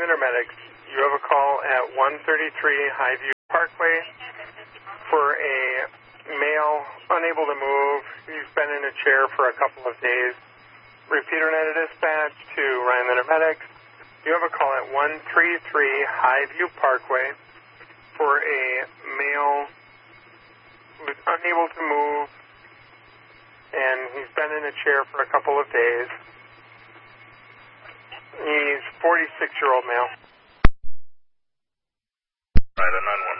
Intermedics. You have a call at 133 Highview Parkway for a male unable to move. He's been in a chair for a couple of days. Repeater net dispatch to Ryan Intermedics. You have a call at 133 Highview Parkway for a male who's unable to move, and he's been in a chair for a couple of days. He's a 46-year-old male. Right, a 911.